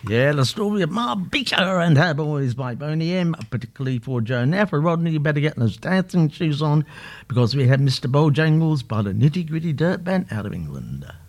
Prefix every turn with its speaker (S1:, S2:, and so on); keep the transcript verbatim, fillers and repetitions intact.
S1: Yeah, the story of Ma Beecher and her boys by Boney M, particularly for Joe. Now for Rodney, you better get those dancing shoes on because we have Mister Bojangles by the Nitty Gritty Dirt Band out of England.